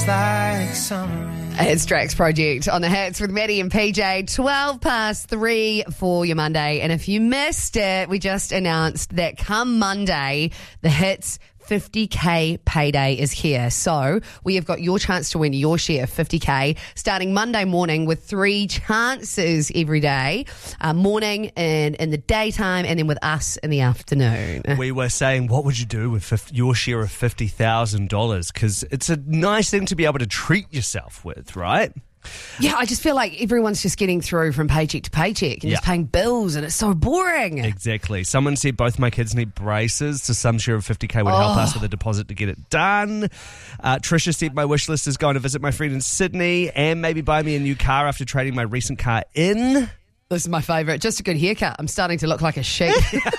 It's Drax Project on the Hits with Maddie and PJ, 3:12 for your Monday. And if you missed it, we just announced that come Monday, the Hits 50K payday is here. So we have got your chance to win your share of 50K starting Monday morning with 3 chances every day, morning and in the daytime, and then with us in the afternoon. We were saying, what would you do with your share of $50,000? Because it's a nice thing to be able to treat yourself with, right? Yeah, I just feel like everyone's just getting through from paycheck to paycheck and just paying bills, and it's so boring. Exactly. Someone said both my kids need braces, so some share of 50K would help us with a deposit to get it done. Trisha said my wish list is going to visit my friend in Sydney and maybe buy me a new car after trading my recent car in. This is my favourite. Just a good haircut. I'm starting to look like a sheep.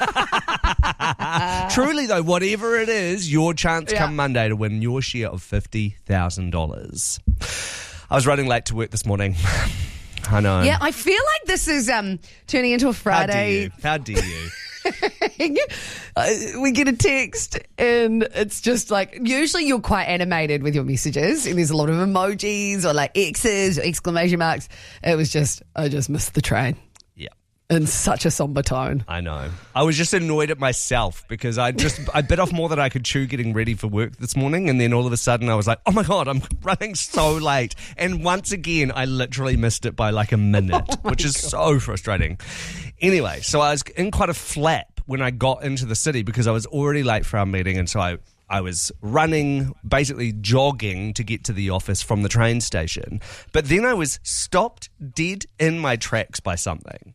Truly, though, whatever it is, your chance come Monday to win your share of $50,000. I was running late to work this morning. I know. Yeah, I feel like this is turning into a Friday. How dare you? We get a text and it's just like, usually you're quite animated with your messages and there's a lot of emojis or like X's or exclamation marks. It was just, I just missed the train. Yeah. In such a somber tone. I know. I was just annoyed at myself because I bit off more than I could chew getting ready for work this morning, and then all of a sudden I was like, oh my God, I'm running so late. And once again, I literally missed it by like a minute, which is so frustrating. Anyway, so I was in quite a flap when I got into the city because I was already late for our meeting, and so I was running, basically jogging to get to the office from the train station. But then I was stopped dead in my tracks by something.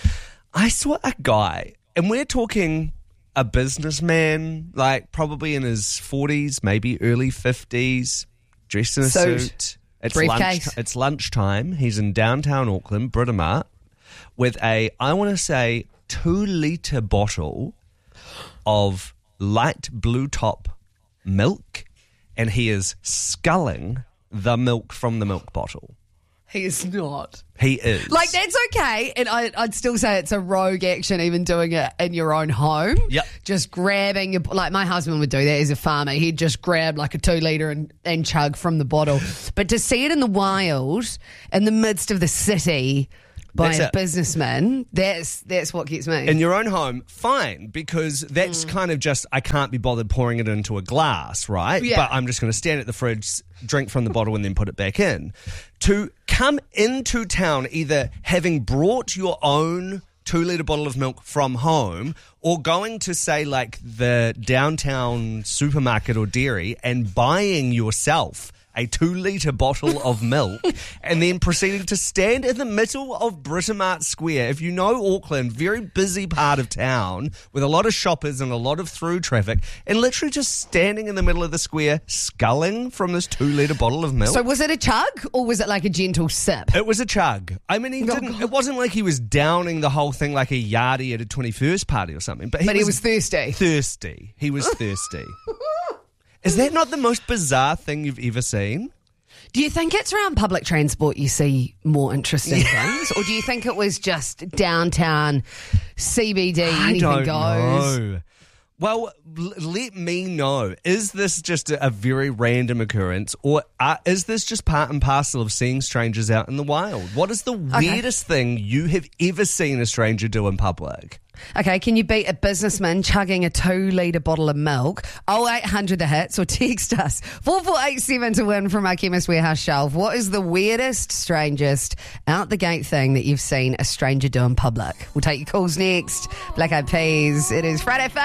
I saw a guy, and we're talking a businessman, like probably in his 40s, maybe early 50s, dressed in a suit. It's lunchtime. He's in downtown Auckland, Britomart, with I want to say, 2-litre bottle of light blue top milk, and he is sculling the milk from the milk bottle. He is not. He is. Like, that's okay. And I'd still say it's a rogue action, even doing it in your own home. Yep. Just grabbing, like my husband would do that as a farmer. He'd just grab like a 2-litre and chug from the bottle. But to see it in the wild, in the midst of the city, by a businessman, that's what gets me. In your own home, fine, because that's kind of just, I can't be bothered pouring it into a glass, right? Yeah. But I'm just going to stand at the fridge, drink from the bottle and then put it back in. To come into town either having brought your own 2-litre bottle of milk from home or going to, say, like the downtown supermarket or dairy and buying yourself a 2-litre bottle of milk and then proceeding to stand in the middle of Britomart Square. If you know Auckland, very busy part of town with a lot of shoppers and a lot of through traffic, and literally just standing in the middle of the square sculling from this 2-litre bottle of milk. So was it a chug or was it like a gentle sip? It was a chug. I mean, it wasn't like he was downing the whole thing like a yardie at a 21st party or something. But he was thirsty. Thirsty. He was thirsty. Is that not the most bizarre thing you've ever seen? Do you think it's around public transport you see more interesting things? Or do you think it was just downtown CBD, anything goes? Know. Well, let me know. Is this just a very random occurrence, or is this just part and parcel of seeing strangers out in the wild? What is the weirdest thing you have ever seen a stranger do in public? Okay, can you beat a businessman chugging a 2-litre bottle of milk? 0800 the hits, or text us 4487 to win from our Chemist Warehouse shelf. What is the weirdest, strangest, out the gate thing that you've seen a stranger do in public? We'll take your calls next. Black Eyed Peas. It is Friday.